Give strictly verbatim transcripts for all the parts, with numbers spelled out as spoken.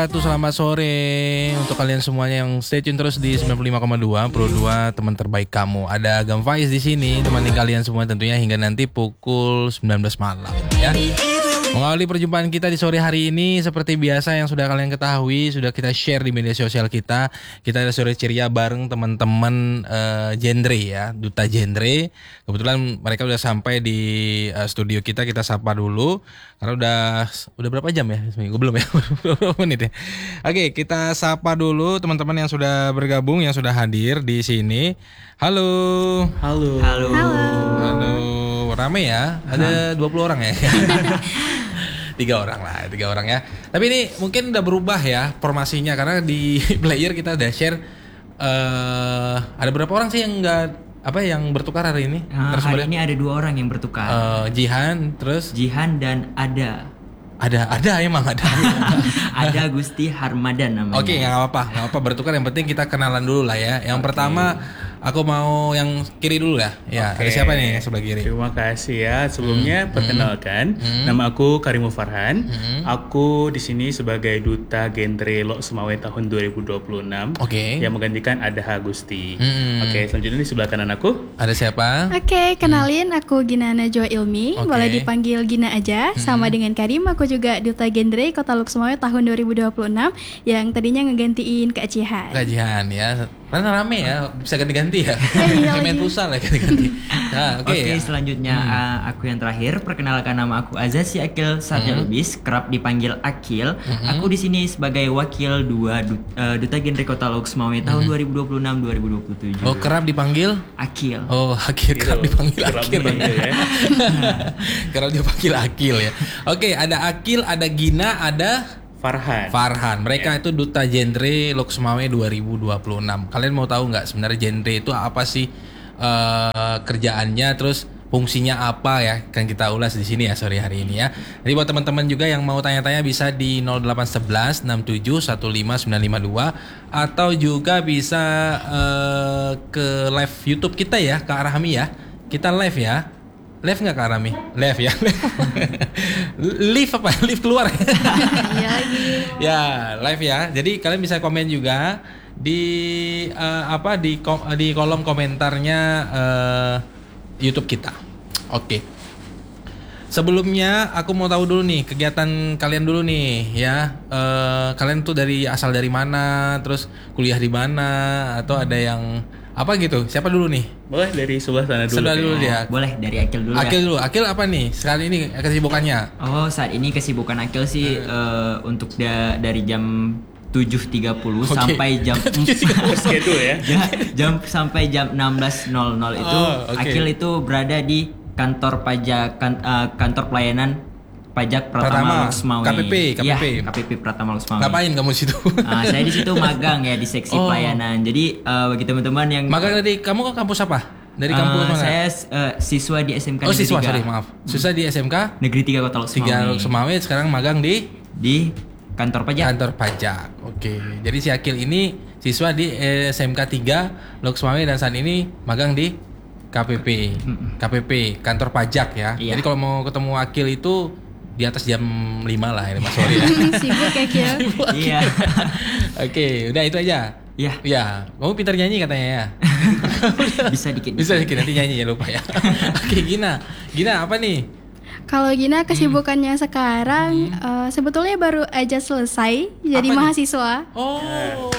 Itu selamat sore untuk kalian semuanya yang stay tune terus di sembilan puluh lima koma dua Pro dua, teman terbaik kamu. Ada Agam Faiz di sini temani kalian semua tentunya hingga nanti pukul sembilan belas malam ya. Mengawali perjumpaan kita di sore hari ini seperti biasa yang sudah kalian ketahui, sudah kita share di media sosial kita. Kita ada sore ceria bareng teman-teman uh, genre ya, Duta Genre. Kebetulan mereka sudah sampai di uh, studio kita, kita sapa dulu. Karena udah udah berapa jam ya? Seminggu belum ya? Berapa menit ya? Oke, kita sapa dulu teman-teman yang sudah bergabung, yang sudah hadir di sini. Halo. Halo. Halo. Halo. Halo. Rame ya? Ada dua puluh orang ya? Tiga orang lah, tiga orang ya. Tapi ini mungkin udah berubah ya formasinya karena di player kita udah share. Uh, ada berapa orang sih yang nggak apa yang bertukar hari ini? Nah, hari ini ada dua orang yang bertukar. Uh, Jihan, terus Jihan dan Ada. Ada, ada emang ada. Ada Gusti Harmadan namanya. Oke, okay, nggak apa-apa, nggak apa bertukar. Yang penting kita kenalan dulu lah ya. Yang okay. Pertama, aku mau yang kiri dulu ya. Ya, okay. Ada siapa nih yang sebelah kiri? Terima kasih ya. Sebelumnya hmm. perkenalkan, hmm. nama aku Karimul Farhan. Hmm. Aku di sini sebagai Duta Genre Lok Sumawe tahun dua ribu dua puluh enam. Oke. Okay. Yang menggantikan Adaha Gusti. Hmm. Oke, okay, selanjutnya di sebelah kanan aku. Ada siapa? Oke, okay, kenalin hmm. aku Gina Najwa Ilmi. Okay. Boleh dipanggil Gina aja. Hmm. Sama dengan Karim, aku juga Duta Genre Kota Lok Sumawe tahun dua ribu dua puluh enam yang tadinya ngegantiin Kak Jihan. Kak Jihan ya. Karena rame ya, bisa ganti-ganti ya. Kayak main futsal ya ganti-ganti. Nah, oke. Okay, okay, ya. hmm. Selanjutnya uh, aku yang terakhir, perkenalkan nama aku Azasi Akil Sarja hmm. Lubis, kerap dipanggil Akil. Hmm. Aku di sini sebagai wakil dua du- uh, Duta Genre Kota Lok Sumawe tahun hmm. dua ribu dua puluh enam dua ribu dua puluh tujuh. Oh, kerap dipanggil Akil. Oh, Akil kerap dipanggil kerap Akil. Dipanggil, ya. Kerap dipanggil Akil ya. Oke, okay, ada Akil, ada Gina, ada Farhan. Farhan. Mereka yeah. itu Duta Genre Lok Sumawe dua ribu dua puluh enam. Kalian mau tahu nggak sebenarnya genre itu apa sih uh, kerjaannya, terus fungsinya apa ya? Kan kita ulas di sini ya sore hari ini ya. Jadi buat teman-teman juga yang mau tanya-tanya bisa di nol delapan satu satu enam tujuh satu lima sembilan lima dua atau juga bisa uh, ke live YouTube kita ya, Kak Rahmi ya. Kita live ya. Live nggak Kak Rami? Live ya. Live apa? Live keluar. Iya. Ya live ya. Jadi kalian bisa komen juga di uh, apa di kom- di kolom komentarnya uh, YouTube kita. Oke. Okay. Sebelumnya aku mau tahu dulu nih kegiatan kalian dulu nih ya. Uh, kalian tuh dari asal dari mana? Terus kuliah di mana? Atau ada yang apa gitu? Siapa dulu nih? Boleh dari sebelah sana dulu. Sebelah dulu dia. Boleh dari Akil dulu. Akil ya? dulu. Akil apa nih? Sekali ini kesibukannya. Oh, saat ini kesibukan Akil sih hmm. uh, untuk da- dari jam tujuh tiga puluh okay. sampai jam schedule ya. jam, jam sampai jam enam belas nol nol itu oh, okay. Akil itu berada di kantor pajak kan, uh, kantor pelayanan pajak Pratama Lok Sumawe. K P P, K P P. Ya, K P P Pratama Lok Sumawe. Ngapain kamu situ? Uh, saya di situ magang ya di seksi oh. pelayanan. Jadi uh, bagi teman-teman yang magang dari kamu ke kampus apa? Dari kampus uh, mana? Saya uh, siswa di S M K Oh, Negeri siswa, tiga. sorry, maaf. Siswa di S M K Negeri tiga Kota Lok Sumawe. tiga Lok Sumawe, sekarang magang di di kantor pajak. Kantor pajak. Oke. Jadi si Akil ini siswa di S M K tiga Lok Sumawe dan saat ini magang di K P P. Mm-mm. K P P, kantor pajak ya. Iya. Jadi kalau mau ketemu Akil itu di atas jam lima lah ini Mas Sori ya. Sibuk ya Akil. Iya. Oke, udah itu aja. Iya. Ya, kamu pintar nyanyi katanya ya. Bisa dikit. Bisa dikit nanti nyanyi ya lupa ya. Oke, Gina. Gina apa nih? Kalau Gina kesibukannya hmm. sekarang hmm. Uh, sebetulnya baru aja selesai jadi apa mahasiswa. Nih? Oh.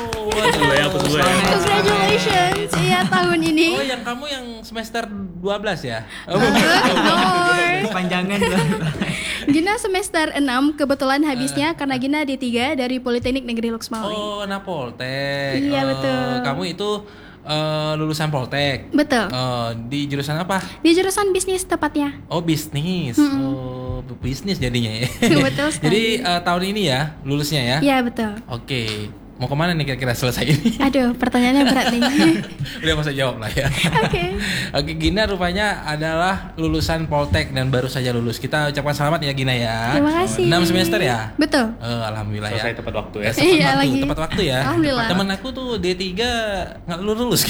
Congratulations. Iya tahun ini. Oh, yang kamu yang semester dua belas ya? Oh, panjangan. Gina semester enam kebetulan habisnya uh, karena Gina D tiga dari Politeknik Negeri Lok Sumawe. Oh, nah Poltek. Iya, uh, betul. Kamu itu uh, lulusan Poltek. Betul. Uh, di jurusan apa? Di jurusan bisnis tepatnya. Oh, bisnis. Hmm. Oh, bisnis jadinya ya. Betul sekali. Jadi uh, tahun ini ya lulusnya ya? Iya, betul. Oke. Okay. Mau kemana nih kira-kira selesai ini? Aduh, pertanyaannya berat nih. Udah masa jawab lah ya. Oke. Oke, Gina rupanya adalah lulusan Poltek dan baru saja lulus. Kita ucapkan selamat ya Gina ya. Terima kasih. enam semester ya? Betul. Uh, Alhamdulillah selesai ya. Tepat waktu ya. Tepat iya, waktu, lagi. tepat waktu ya. Alhamdulillah. Temen aku tuh D tiga nggak lulus.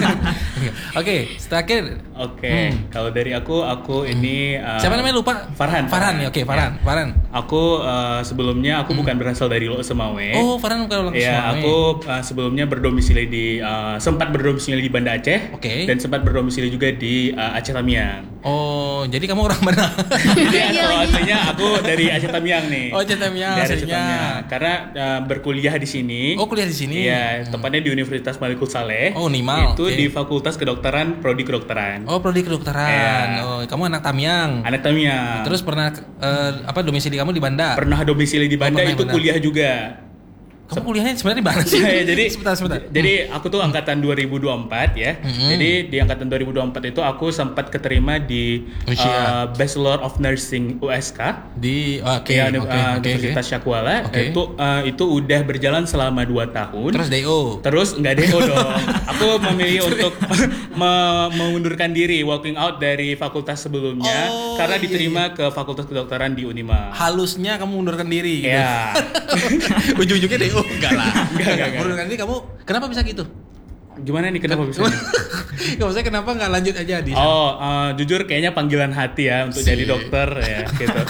Oke, terakhir. Oke, hmm. kalau dari aku, aku ini. Uh, Siapa namanya lupa? Farhan. Farhan ya, oke Farhan. Ya. Farhan. Aku uh, sebelumnya aku hmm. bukan berasal dari Lok Semawe. Oh, Farhan bukan Lok Semawe. Ya, aku uh, sebelumnya berdomisili di uh, sempat berdomisili di Banda Aceh. Oke. Okay. Dan sempat berdomisili juga di uh, Aceh Tamiang. Oh, jadi kamu orang mana? Jadi asal aslinya aku dari Aceh Tamiang nih. Oh, Aceh Tamiang. Dari Aceh Tamiang. Karena uh, berkuliah di sini. Oh, kuliah di sini. Iya, hmm. tepatnya di Universitas Malikul Saleh. Oh, Unimal. Itu okay. di Fakultas Kedokteran, Prodi Kedokteran. Oh, Prodi Kedokteran. Ya. Oh, kamu anak Tamiang. Anak Tamiang. Terus pernah uh, apa domisili kamu di Banda? Pernah domisili di Banda, oh, itu Banda. Kuliah juga. Kamu kuliahnya sebenarnya di mana sih? Ya, ya, jadi sebentar, sebentar. Jadi aku tuh angkatan dua ribu dua puluh empat ya. Mm-hmm. Jadi di angkatan dua ribu dua puluh empat itu aku sempat keterima di uh, Bachelor of Nursing U S K di okay, ya, okay, uh, okay, Universitas okay. Syakwala. Okay. Itu uh, itu udah berjalan selama dua tahun. Terus D O. Terus enggak D O dong. Aku memilih untuk me- mengundurkan diri, walking out dari fakultas sebelumnya oh, karena iya, diterima iya. ke Fakultas Kedokteran di Unima. Halusnya kamu mengundurkan diri gitu. Ya. Ujung-ujungnya D O enggak lah. Enggak, enggak, mengundurkan diri kamu kenapa bisa gitu? Gimana nih kenapa bisa? Enggak maksudnya kenapa enggak lanjut aja di sana? Oh, uh, jujur kayaknya panggilan hati ya untuk si. jadi dokter ya gitu.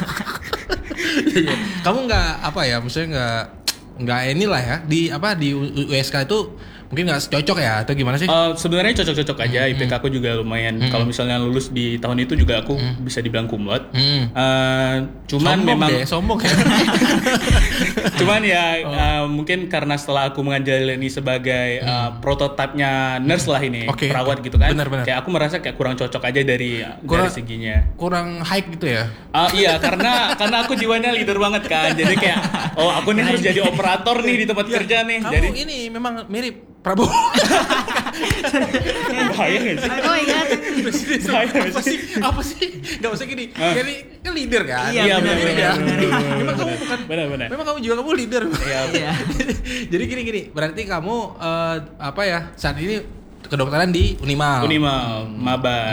Kamu enggak apa ya, maksudnya enggak enggak inilah ya di apa di U S K itu mungkin nggak cocok ya atau gimana sih? Uh, sebenarnya cocok-cocok aja. Mm-hmm. I P K aku juga lumayan. Mm-hmm. Kalau misalnya lulus di tahun itu juga aku mm-hmm. bisa dibilang cum laude. Mm-hmm. Uh, cuman sombong memang deh, sombong ya. Cuman ya oh. uh, mungkin karena setelah aku menjalani sebagai mm. uh, prototipenya nurse lah ini, okay. perawat gitu kan. Benar, benar. Kayak aku merasa kayak kurang cocok aja dari kurang, dari seginya. Kurang hype gitu ya? Uh, iya, karena karena aku jiwanya leader banget kan. Jadi kayak oh aku nih harus jadi operator nih di tempat ya, kerja nih. Kamu jadi ini memang mirip Prabowo. Bahaya gak sih? Oh iya. Apa sih? Apa sih? Gak usah gini. Uh. Jadi kan leader kan? Iya, benar benar. Memang kamu bukan benar benar. Memang kamu juga kamu leader. Iya. Jadi gini gini. Berarti kamu uh, apa ya? Saat ini kedokteran di Unimal. Unimal, maba.